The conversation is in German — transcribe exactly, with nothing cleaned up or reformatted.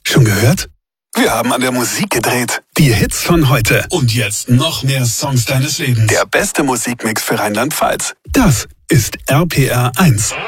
Schon gehört? Wir haben an der Musik gedreht. Die Hits von heute. Und jetzt noch mehr Songs deines Lebens. Der beste Musikmix für Rheinland-Pfalz. Das ist R P R eins.